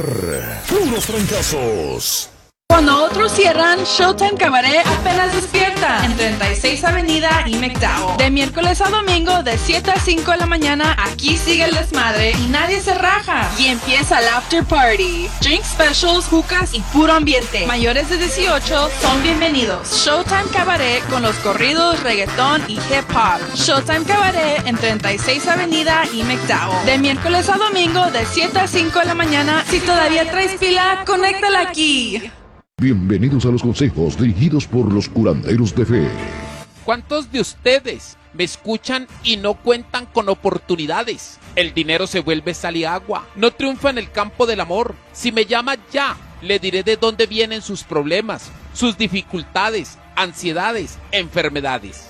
puros trancazos. Cuando otros cierran, Showtime Cabaret apenas despierta en 36 Avenida y McDowell. De miércoles a domingo, de 7 a 5 de la mañana, aquí sigue el desmadre y nadie se raja. Y empieza el after party. Drink specials, jucas y puro ambiente. Mayores de 18 son bienvenidos. Showtime Cabaret con los corridos, reggaetón y hip hop. Showtime Cabaret en 36 Avenida y McDowell. De miércoles a domingo, de 7 a 5 de la mañana. Si todavía traes pila, conéctala aquí. Bienvenidos a los consejos dirigidos por los curanderos de fe. ¿Cuántos de ustedes me escuchan y no cuentan con oportunidades? El dinero se vuelve sal y agua. No triunfa en el campo del amor. Si me llama ya, le diré de dónde vienen sus problemas, sus dificultades, ansiedades, enfermedades.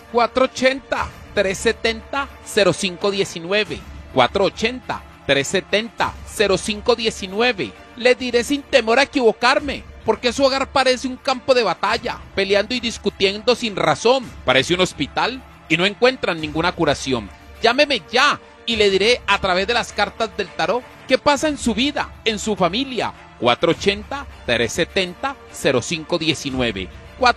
480-370-0519. 480-370-0519. Le diré sin temor a equivocarme, porque su hogar parece un campo de batalla, peleando y discutiendo sin razón. Parece un hospital y no encuentran ninguna curación. Llámeme ya y le diré a través de las cartas del tarot qué pasa en su vida, en su familia. 480-370-0519.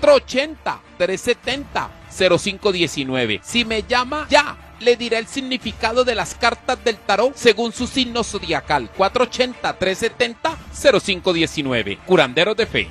480-370-0519. Si me llama ya, le diré el significado de las cartas del tarot según su signo zodiacal. 480-370-0519. Curanderos de fe.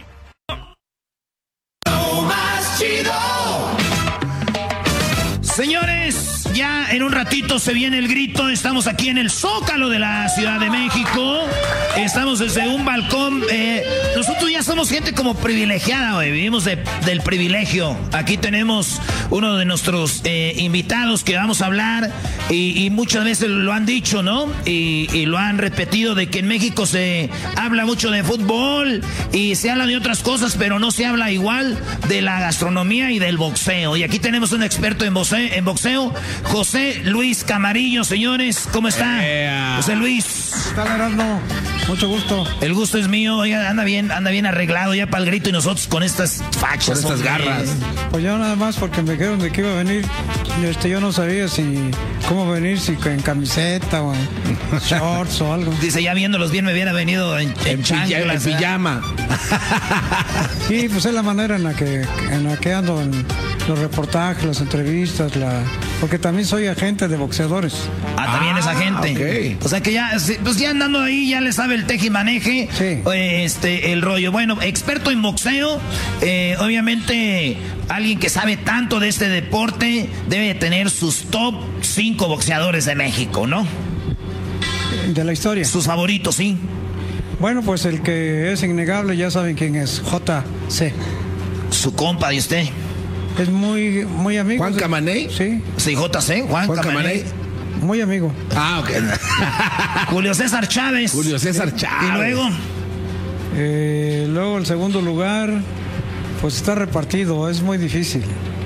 Señores, ya en un ratito se viene el grito. Estamos aquí en el Zócalo de la Ciudad de México. Estamos desde un balcón. Nosotros ya somos gente como privilegiada, güey. Vivimos del privilegio. Aquí tenemos uno de nuestros invitados que vamos a hablar. Y muchas veces lo han dicho, ¿no? Y lo han repetido de que en México se habla mucho de fútbol y se habla de otras cosas, pero no se habla igual de la gastronomía y del boxeo. Y aquí tenemos un experto en boxeo, José Luis Camarillo. Señores, ¿cómo está? José Luis. ¿Qué tal, Erasmo? Mucho gusto. El gusto es mío. Oiga, anda bien arreglado ya para el grito y nosotros con estas fachas. Con estas garras. Pues yo nada más porque me dijeron de que iba a venir. Yo no sabía cómo venir, si en camiseta o en shorts o algo. Dice, ya viéndolos bien me hubiera venido en chanclas, en pijama. Sí, pues es la manera en la que ando en los reportajes, las entrevistas, porque también soy agente de boxeadores. También es agente. Okay. O sea que ya, pues ya andando ahí, ya le sabe el tejimaneje. Sí. El rollo. Bueno, experto en boxeo. Obviamente, alguien que sabe tanto de este deporte debe tener sus top 5 boxeadores de México, ¿no? De la historia. Sus favoritos, sí. Bueno, pues el que es innegable, ya saben quién es, JC. Su compa de usted. Es muy, muy amigo. ¿Juan Camaney? Sí. Sí, JC, Juan Camaney. Muy amigo. Ok. Julio César Chávez. Julio César Chávez. Y luego. Luego el segundo lugar, pues está repartido, es muy difícil.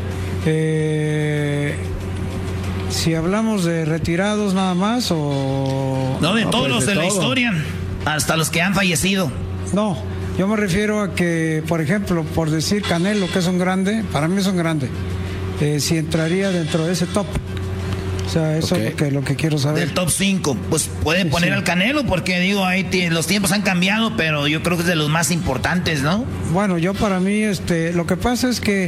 Si hablamos de retirados nada más o... No, de todos pues los de la todo. historia, hasta los que han fallecido. No, yo me refiero a que, por ejemplo, por decir Canelo, que es un grande, para mí es un grande, si entraría dentro de ese top. O sea, eso Okay. es lo que quiero saber. Del top 5, pues pueden poner Sí. al Canelo, porque digo, ahí los tiempos han cambiado, pero yo creo que es de los más importantes, ¿no? Bueno, yo para mí, lo que pasa es que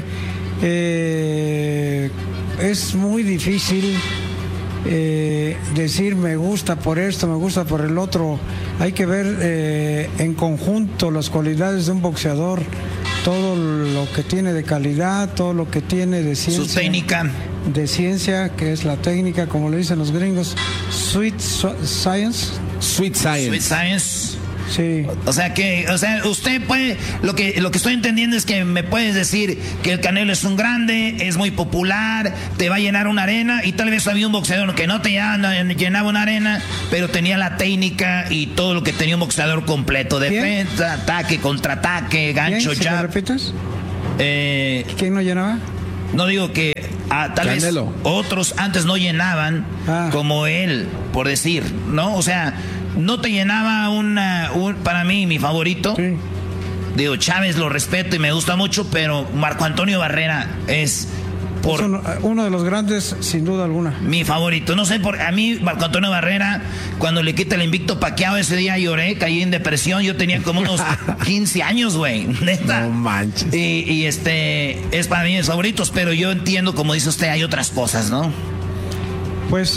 es muy difícil decir me gusta por esto, me gusta por el otro. Hay que ver en conjunto las cualidades de un boxeador, todo lo que tiene de calidad, todo lo que tiene de ciencia. Su técnica. De ciencia, que es la técnica, como le dicen los gringos, sweet science. Sweet Science. Sweet Science. Sí. O sea, usted puede, lo que estoy entendiendo es que me puedes decir que el Canelo es un grande, es muy popular, te va a llenar una arena, y tal vez había un boxeador que no te llenaba una arena, pero tenía la técnica y todo lo que tenía un boxeador completo: defensa, ataque, contraataque, gancho, ¿Quién? ¿Si jab. me repites? ¿Quién no llenaba? No digo que tal vez Canelo. otros antes no llenaban como él, por decir, ¿no? O sea, no te llenaba para mí, mi favorito. Sí. Digo, Chávez lo respeto y me gusta mucho, pero Marco Antonio Barrera es Es uno de los grandes, sin duda alguna. Mi favorito. No sé, a mí, Marco Antonio Barrera, cuando le quita el invicto Pacquiao, ese día lloré, caí en depresión. Yo tenía como unos 15 años, güey. Neta. No manches. Y es para mí mis favoritos, pero yo entiendo, como dice usted, hay otras cosas, ¿no? Pues,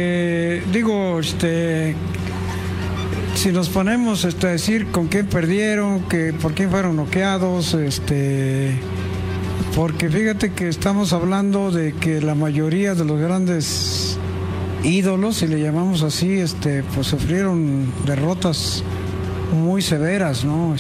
si nos ponemos a decir con quién perdieron, por quién fueron noqueados, porque fíjate que estamos hablando de que la mayoría de los grandes ídolos, si le llamamos así, pues sufrieron derrotas muy severas, ¿no?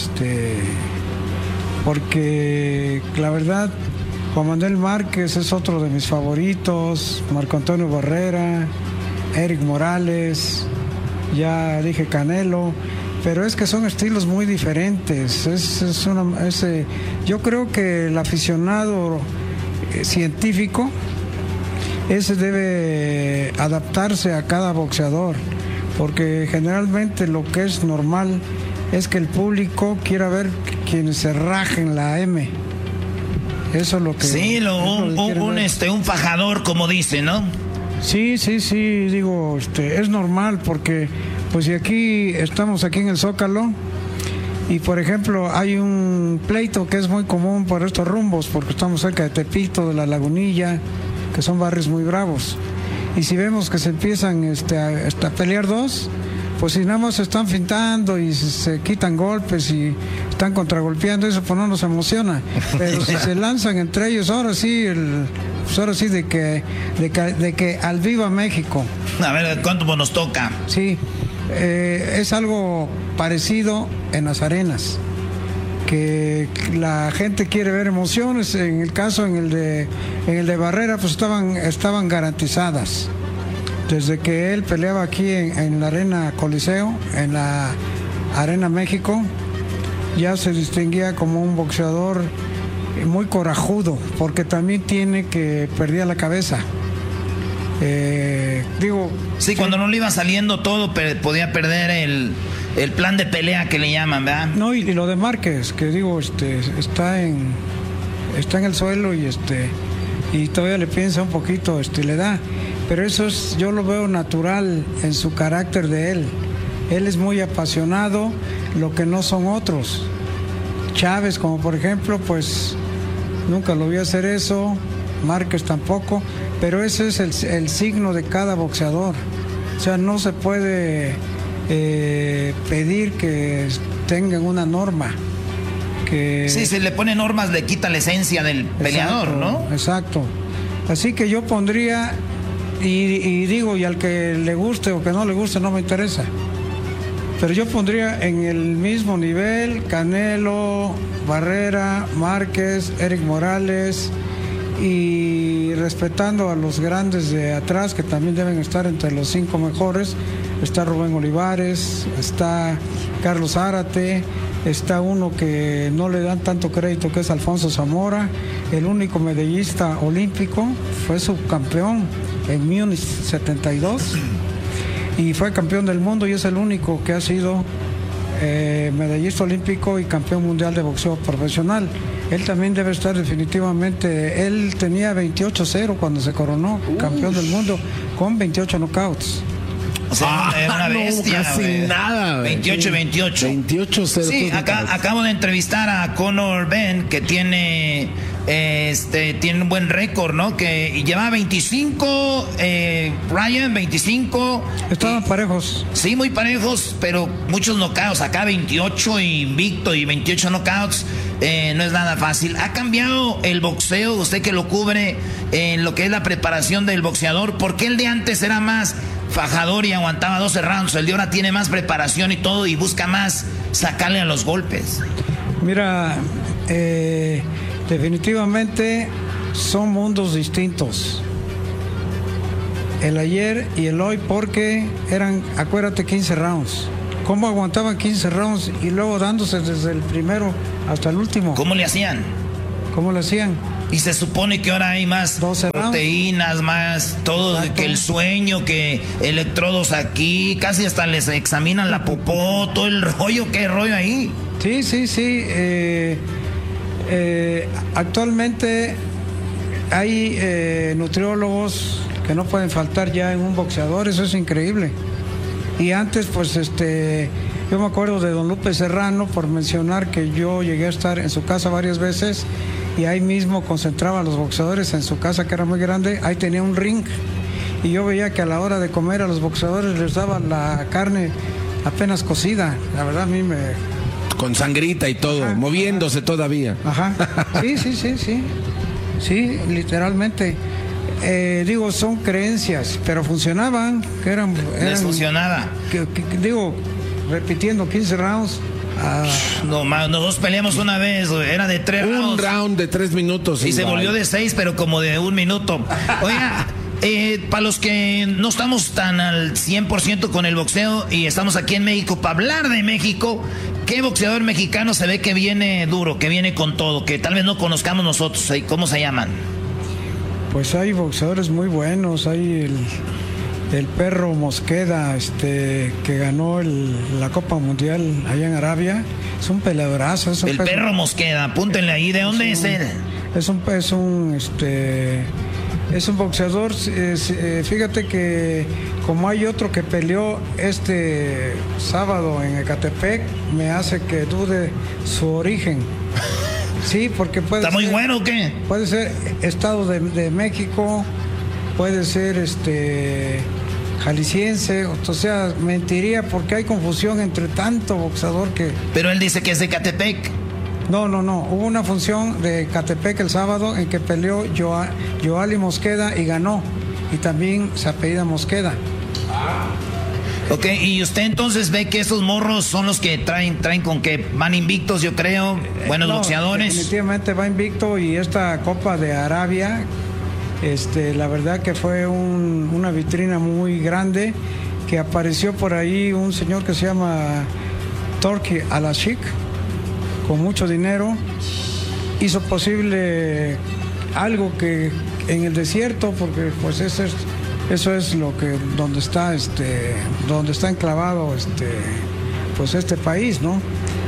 Porque la verdad, Juan Manuel Márquez es otro de mis favoritos, Marco Antonio Barrera, Eric Morales, ya dije Canelo, pero es que son estilos muy diferentes. Yo creo que el aficionado científico, ese debe adaptarse a cada boxeador, porque generalmente lo que es normal es que el público quiera ver quienes se rajen la M. Eso es lo que... Sí, un fajador, como dice, ¿no? Sí, digo, es normal porque, pues si estamos aquí en el Zócalo y por ejemplo hay un pleito que es muy común por estos rumbos, porque estamos cerca de Tepito, de La Lagunilla, que son barrios muy bravos, y si vemos que se empiezan a pelear dos, pues si nada más se están fintando y se quitan golpes y están contragolpeando, eso pues no nos emociona, pero si se lanzan entre ellos, ahora sí de que al viva México. A ver, ¿cuánto nos toca? Sí, es algo parecido en las arenas, que la gente quiere ver emociones. En el caso, en el de Barrera, pues estaban garantizadas. Desde que él peleaba aquí en la Arena Coliseo, en la Arena México, ya se distinguía como un boxeador muy corajudo, porque también perdía la cabeza. Sí, cuando no le iba saliendo todo, podía perder el plan de pelea que le llaman, ¿verdad? No, y lo de Márquez, que está en el suelo y todavía le piensa un poquito, le da. Pero eso yo lo veo natural en su carácter de él. Él es muy apasionado, lo que no son otros. Chávez, como por ejemplo, pues nunca lo vi hacer eso, Márquez tampoco, pero ese es el signo de cada boxeador. O sea, no se puede pedir que tengan una norma. Sí, si le pone normas le quita la esencia del peleador, ¿no? Exacto. Así que yo pondría, y digo, y al que le guste o que no le guste no me interesa, pero yo pondría en el mismo nivel Canelo, Barrera, Márquez, Eric Morales, y respetando a los grandes de atrás, que también deben estar entre los 5 mejores. Está Rubén Olivares, está Carlos Zárate, está uno que no le dan tanto crédito, que es Alfonso Zamora, el único medallista olímpico, fue subcampeón en Múnich 72 y fue campeón del mundo, y es el único que ha sido medallista olímpico y campeón mundial de boxeo profesional. Él también debe estar definitivamente. Él tenía 28-0 cuando se coronó campeón del mundo, con 28 knockouts. O sea, era una bestia. No, casi nada. 28-28. 28-0. Sí, acabo de entrevistar a Conor Ben, que tiene un buen récord, ¿no? Que lleva 25, Ryan, 25. Estaban parejos. Sí, muy parejos, pero muchos knockouts. Acá 28 invicto y 28 knockouts. No es nada fácil. ¿Ha cambiado el boxeo, usted que lo cubre, en lo que es la preparación del boxeador? ¿Por qué el de antes era más fajador y aguantaba 12 rounds? El de ahora tiene más preparación y todo, y busca más sacarle a los golpes. Mira, definitivamente son mundos distintos, el ayer y el hoy, porque eran, acuérdate, 15 rounds. ¿Cómo aguantaban 15 rounds y luego dándose desde el primero hasta el último? ¿Cómo le hacían? ¿Cómo le hacían? Y se supone que ahora hay más proteínas, más todo. Exacto. Que el sueño, que electrodos aquí, casi hasta les examinan la popó, todo el rollo. ¿Qué rollo ahí? Sí. Actualmente hay nutriólogos que no pueden faltar ya en un boxeador, eso es increíble. Y antes, pues, yo me acuerdo de don Lupe Serrano, por mencionar que yo llegué a estar en su casa varias veces y ahí mismo concentraba a los boxeadores en su casa, que era muy grande. Ahí tenía un ring y yo veía que a la hora de comer a los boxeadores les daban la carne apenas cocida. La verdad a mí me... Con sangrita y todo, ajá, moviéndose todavía. Ajá, sí, literalmente. Digo, son creencias, pero funcionaban, que eran les funcionaba. Digo, repitiendo 15 rounds. No, nosotros peleamos una vez, era de 3 rounds. Un round de 3 minutos. Y se volvió de 6, pero como de 1 minuto. Oiga, para los que no estamos tan al 100% con el boxeo y estamos aquí en México, para hablar de México, ¿qué boxeador mexicano se ve que viene duro, que viene con todo, que tal vez no conozcamos nosotros? ¿Cómo se llaman? Pues hay boxeadores muy buenos, hay el Perro Mosqueda, que ganó la Copa Mundial allá en Arabia. Es un peleadorazo. El Perro Mosqueda, apúntenle ahí, ¿de dónde es él? Es un boxeador, fíjate que como hay otro que peleó este sábado en Ecatepec, me hace que dude su origen. Sí, porque puede ser... ¿Está muy bueno o qué? Puede ser Estado de México, puede ser jalisciense, o sea, mentiría porque hay confusión entre tanto boxeador que... Pero él dice que es de Ecatepec. No, hubo una función de Ecatepec el sábado en que peleó Yoali Mosqueda y ganó, y también se apellida Mosqueda. Ok, y usted entonces ve que esos morros son los que traen con que van invictos, yo creo, buenos boxeadores. Definitivamente va invicto, y esta Copa de Arabia, la verdad que fue una vitrina muy grande, que apareció por ahí un señor que se llama Turki Al-Ashik, con mucho dinero, hizo posible algo que en el desierto, porque pues eso es lo que donde está enclavado pues este país, ¿no?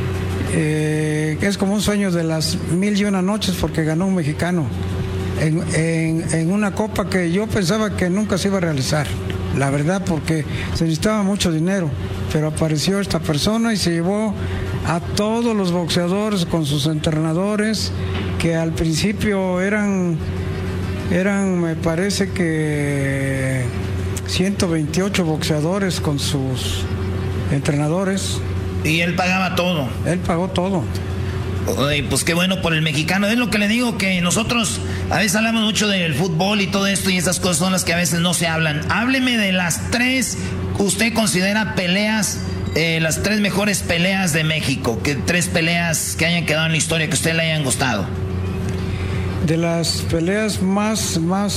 Es como un sueño de las 1001 noches, porque ganó un mexicano en una copa que yo pensaba que nunca se iba a realizar, la verdad, porque se necesitaba mucho dinero, pero apareció esta persona y se llevó a todos los boxeadores con sus entrenadores, que al principio eran me parece que 128 boxeadores con sus entrenadores. Y él pagaba todo. Él pagó todo. Oye, pues qué bueno por el mexicano. Es lo que le digo, que nosotros a veces hablamos mucho del fútbol y todo esto, y esas cosas son las que a veces no se hablan. Hábleme de las 3 que usted considera peleas, las 3 mejores peleas de México, que 3 peleas que hayan quedado en la historia, que a usted le hayan gustado. De las peleas más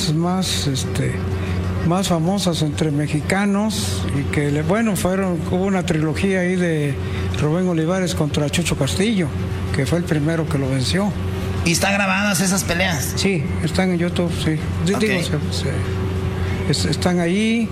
famosas entre mexicanos, y que hubo una trilogía ahí de Rubén Olivares contra Chucho Castillo, que fue el primero que lo venció. ¿Y están grabadas esas peleas? Sí, están en YouTube, sí. Okay. Están ahí.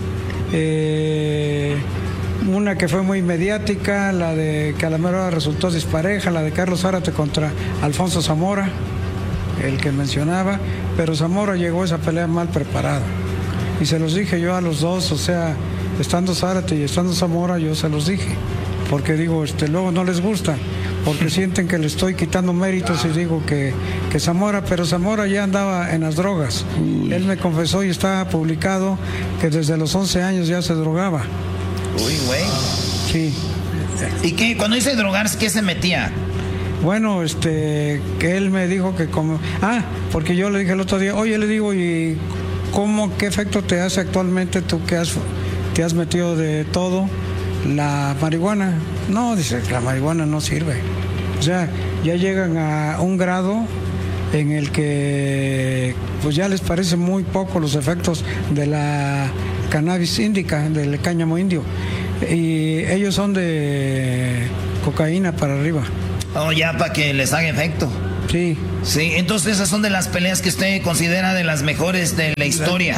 Una que fue muy mediática, la de que a la mera hora resultó dispareja, la de Carlos Zárate contra Alfonso Zamora, el que mencionaba, pero Zamora llegó a esa pelea mal preparado. Y se los dije yo a los dos, o sea, estando Zárate y estando Zamora, yo se los dije. Porque digo, luego no les gusta, porque sienten que le estoy quitando méritos, y digo que Zamora, pero Zamora ya andaba en las drogas. Él me confesó, y está publicado, que desde los 11 años ya se drogaba. Uy, güey. Sí. ¿Y qué? Cuando dice drogarse, ¿qué se metía? Bueno, que él me dijo que como... porque yo le dije el otro día, oye, le digo, ¿y qué efecto te hace actualmente tú que te has metido de todo la marihuana? No, dice, la marihuana no sirve. O sea, ya llegan a un grado en el que pues ya les parece muy poco los efectos de la cannabis índica, del cáñamo indio. Y ellos son de cocaína para arriba. Oh, ya para que les haga efecto. Sí. Sí, entonces esas son de las peleas que usted considera de las mejores de la historia.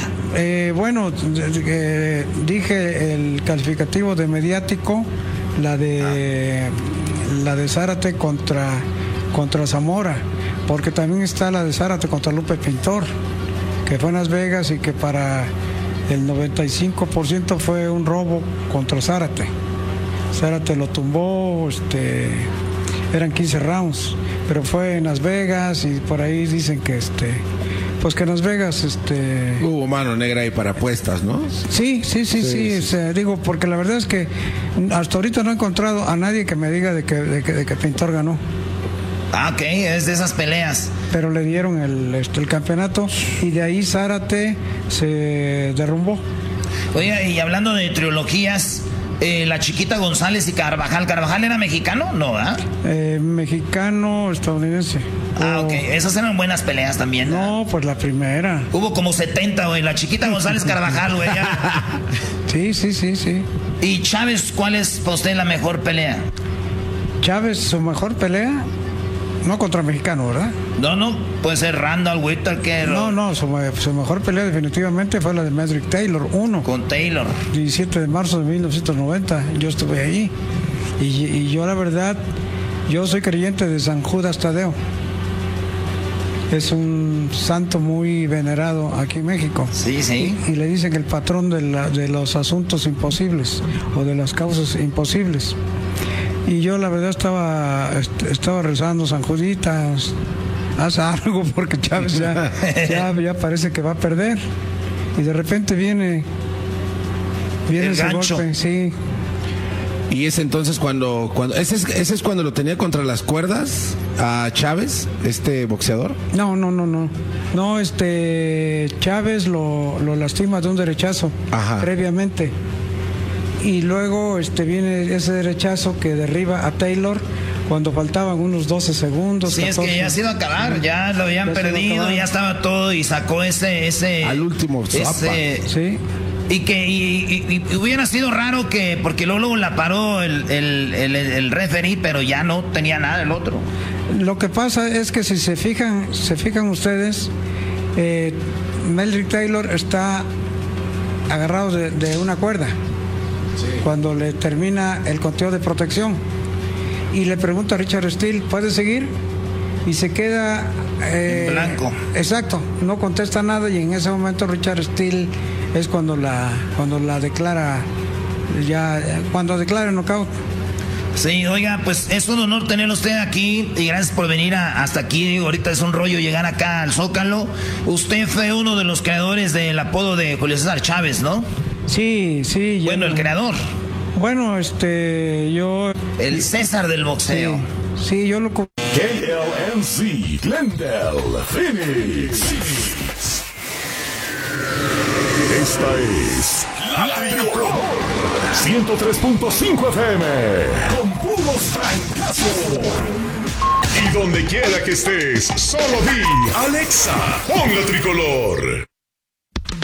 Dije el calificativo de mediático, la de Zárate contra Zamora, porque también está la de Zárate contra Lupe Pintor, que fue en Las Vegas y que para el 95% fue un robo contra Zárate. Zárate lo tumbó, eran 15 rounds, pero fue en Las Vegas y por ahí dicen que pues que en Las Vegas hubo mano negra ahí para apuestas, ¿no? Sí. Digo, porque la verdad es que hasta ahorita no he encontrado a nadie que me diga de que Pintor ganó. Ah, ok, es de esas peleas. Pero le dieron el campeonato y de ahí Zárate se derrumbó. Oye, y hablando de trilogías, la Chiquita González y Carvajal. ¿Carvajal era mexicano? No, ¿verdad? Mexicano, estadounidense. Ah, ok. Esas eran buenas peleas también, ¿no? No, pues la primera. Hubo como 70, güey. La Chiquita González Carvajal, güey. Sí. ¿Y Chávez, cuál es para usted la mejor pelea? Chávez, su mejor pelea, no contra mexicano, ¿verdad? No, puede ser Randall, Whittaker. No, su mejor pelea definitivamente fue la de Medrick Taylor, 1. Con Taylor. 17 de marzo de 1990, yo estuve ahí. Y yo la verdad, yo soy creyente de San Judas Tadeo. Es un santo muy venerado aquí en México. Sí. Y le dicen el patrón de los asuntos imposibles o de las causas imposibles. Y yo la verdad estaba rezando, San Juditas, haz algo porque Chávez ya parece que va a perder. Y de repente viene el ese gancho. golpe, sí. Y es entonces cuando ese es cuando lo tenía contra las cuerdas a Chávez, boxeador. No, Chávez lo lastima de un derechazo. Ajá. Previamente. Y luego viene ese derechazo que derriba a Taylor cuando faltaban unos 12 segundos. Sí, 14. Es que ya se iba a acabar, ya lo habían perdido, ya estaba todo y sacó ese al último zapa. Sí. Y hubiera sido raro que, porque luego la paró el referee, pero ya no tenía nada el otro. Lo que pasa es que si se fijan ustedes, Medrick Taylor está agarrado de una cuerda. Sí. Cuando le termina el conteo de protección y le pregunta a Richard Steele, ¿puede seguir? Y se queda en blanco. Exacto, no contesta nada y en ese momento Richard Steele es cuando la declara, cuando declara el knockout. Sí, oiga, pues es un honor tenerlo usted aquí y gracias por venir hasta aquí. Digo, ahorita es un rollo llegar acá al Zócalo. Usted fue uno de los creadores del apodo de Julio César Chávez, ¿no? Sí. Bueno, el creador. Bueno, yo... El César del boxeo. Sí, yo lo... KLMC, Glendale, Phoenix. Esta es La Tricolor 103.5 FM con puros francazos. Y donde quiera que estés, solo di Alexa, pon La Tricolor.